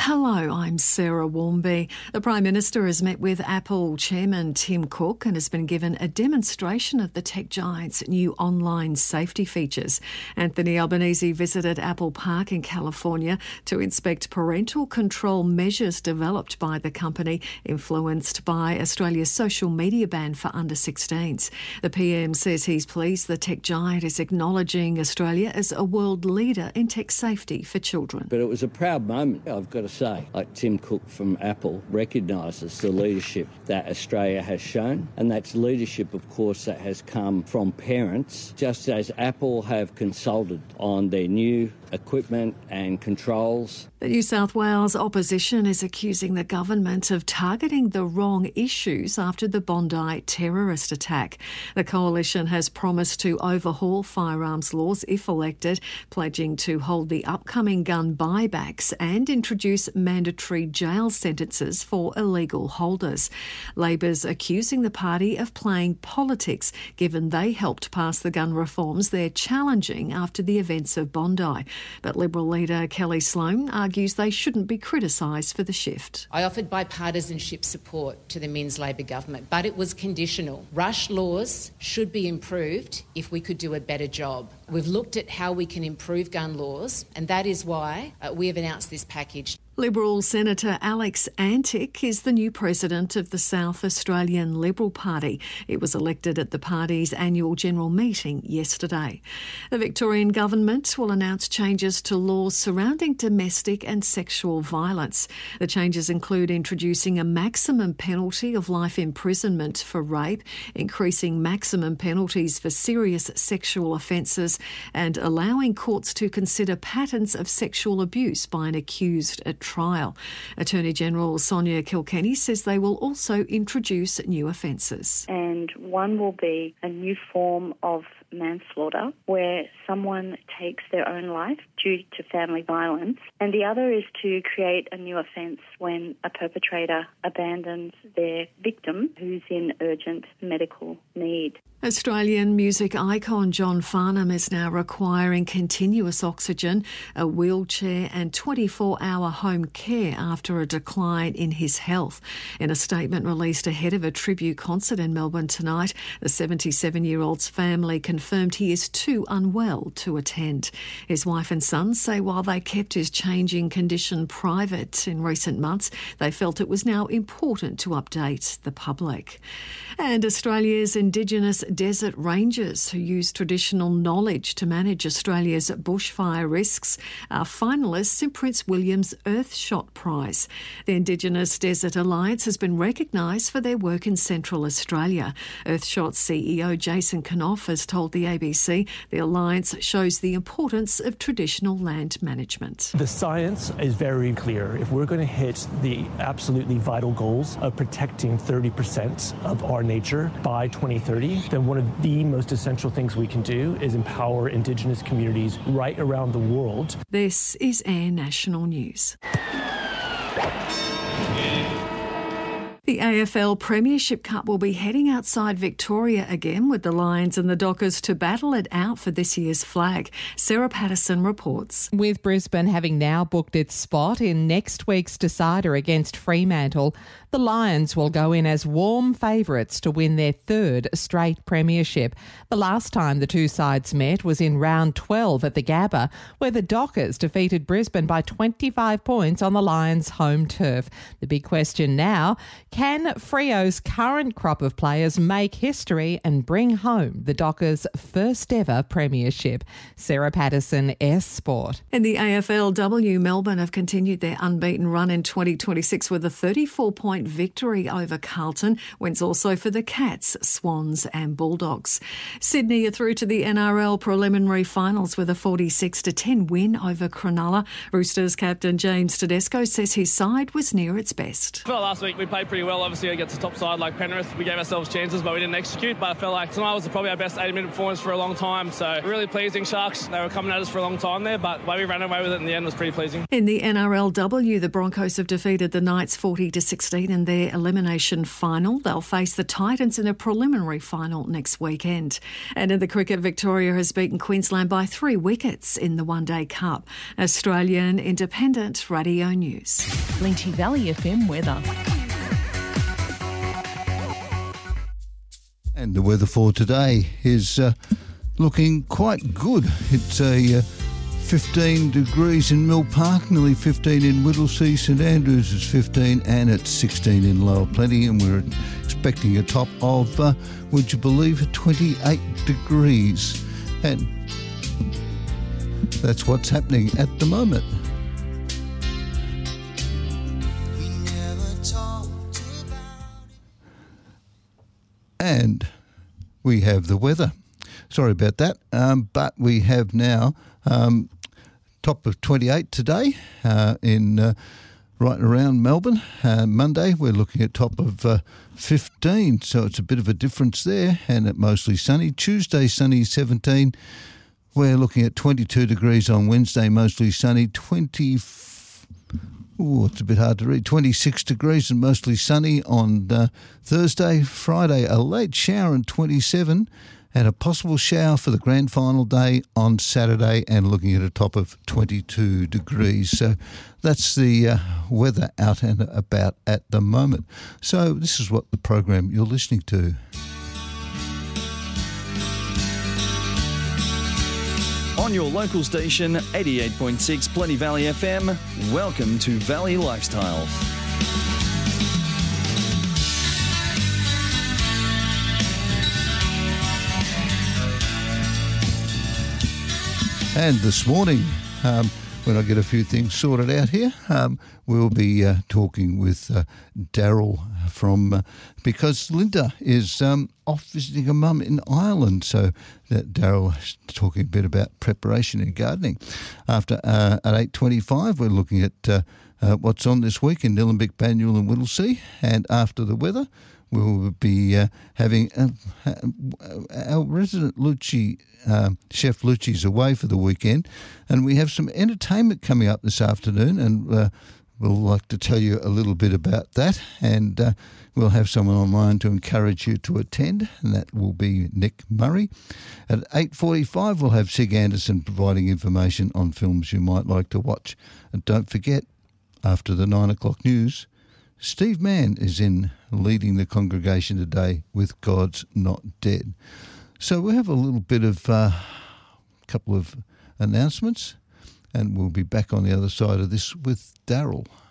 Hello, I'm Sarah Warmby. The Prime Minister has met with Apple Chairman Tim Cook and has been given a demonstration of the tech giant's new online safety features. Anthony Albanese visited Apple Park in California to inspect parental control measures developed by the company, influenced by Australia's social media ban for under 16s. The PM says he's pleased the tech giant is acknowledging Australia as a world leader in tech safety for children. But it was a proud moment, I've got to say. Like Tim Cook from Apple recognises the leadership that Australia has shown, and that's leadership, of course, that has come from parents, just as Apple have consulted on their new equipment and controls. The New South Wales opposition is accusing the government of targeting the wrong issues after the Bondi terrorist attack. The coalition has promised to overhaul firearms laws if elected, pledging to hold the upcoming gun buybacks and introduce mandatory jail sentences for illegal holders. Labor's accusing the party of playing politics, given they helped pass the gun reforms they're challenging after the events of Bondi. But Liberal leader Kelly Sloan argues they shouldn't be criticised for the shift. I offered bipartisanship support to the Minns Labor government, but it was conditional. Rush laws should be improved if we could do a better job. We've looked at how we can improve gun laws, and that is why we have announced this package. Liberal Senator Alex Antic is the new president of the South Australian Liberal Party. He was elected at the party's annual general meeting yesterday. The Victorian government will announce changes to laws surrounding domestic and sexual violence. The changes include introducing a maximum penalty of life imprisonment for rape, increasing maximum penalties for serious sexual offences, and allowing courts to consider patterns of sexual abuse by an accused at trial. Attorney General Sonia Kilkenny says they will also introduce new offences. And one will be a new form of manslaughter, where someone takes their own life due to family violence, and the other is to create a new offence when a perpetrator abandons their victim who's in urgent medical need. Australian music icon John Farnham is now requiring continuous oxygen, a wheelchair and 24-hour home care after a decline in his health. In a statement released ahead of a tribute concert in Melbourne tonight, the 77-year-old's family confirmed he is too unwell to attend. His wife and son say while they kept his changing condition private in recent months, they felt it was now important to update the public. And Australia's Indigenous desert rangers, who use traditional knowledge to manage Australia's bushfire risks, are finalists in Prince William's Earthshot Prize. The Indigenous Desert Alliance has been recognised for their work in Central Australia. Earthshot CEO Jason Knopf has told the ABC the alliance shows the importance of traditional land management. The science is very clear. If we're going to hit the absolutely vital goals of protecting 30% of our nature by 2030, then one of the most essential things we can do is empower Indigenous communities right around the world. This is Air National News. The AFL Premiership Cup will be heading outside Victoria again, with the Lions and the Dockers to battle it out for this year's flag. Sarah Patterson reports. With Brisbane having now booked its spot in next week's decider against Fremantle, the Lions will go in as warm favourites to win their third straight premiership. The last time the two sides met was in round 12 at the Gabba, where the Dockers defeated Brisbane by 25 points on the Lions' home turf. The big question now, can Freo's current crop of players make history and bring home the Dockers' first ever premiership? Sarah Patterson, S Sport. In the AFLW, Melbourne have continued their unbeaten run in 2026 with a 34-point victory over Carlton. Wins also for the Cats, Swans and Bulldogs. Sydney are through to the NRL preliminary finals with a 46-10 win over Cronulla. Roosters captain James Tedesco says his side was near its best. Well, last week we played pretty well, obviously, against a top side like Penrith. We gave ourselves chances, but we didn't execute. But I felt like tonight was probably our best 80-minute performance for a long time. So really pleasing. Sharks, they were coming at us for a long time there, but the way we ran away with it in the end was pretty pleasing. In the NRLW, the Broncos have defeated the Knights 40-16 in their elimination final. They'll face the Titans in a preliminary final next weekend. And in the cricket, Victoria has beaten Queensland by 3 wickets in the One Day Cup. Australian Independent Radio News. Flinty Valley FM weather. And the weather for today is looking quite good. It's a 15 degrees in Mill Park, nearly 15 in Whittlesea. St Andrews is 15 and it's 16 in Lower Plenty, and we're expecting a top of, would you believe, 28 degrees. And that's what's happening at the moment. And we have the weather. Sorry about that, but we have now top of 28 today in right around Melbourne. Monday we're looking at top of 15, so it's a bit of a difference there, and it mostly sunny. Tuesday sunny, 17. We're looking at 22 degrees on Wednesday, mostly sunny. It's a bit hard to read. 26 degrees and mostly sunny on Thursday. Friday, a late shower and 27, and a possible shower for the grand final day on Saturday, and looking at a top of 22 degrees. So that's the weather out and about at the moment. So this is what the program you're listening to. On your local station, 88.6 Plenty Valley FM, welcome to Valley Lifestyles. And this morning, when I get a few things sorted out here, we'll be talking with Daryl from, because Linda is off visiting her mum in Ireland. So Daryl is talking a bit about preparation in gardening. After at 8:25, we're looking at what's on this week in Nillumbik, Banyule and Whittlesea. And after the weather, we'll be having our resident Lucci, Chef Lucci's away for the weekend, and we have some entertainment coming up this afternoon, and we'll like to tell you a little bit about that, and we'll have someone online to encourage you to attend, and that will be Nick Murray. At 8:45, we'll have Sig Anderson providing information on films you might like to watch. And don't forget, after the 9 o'clock news, Steve Mann is in leading the congregation today with God's Not Dead. So we have a little bit of couple of announcements, and we'll be back on the other side of this with Daryl.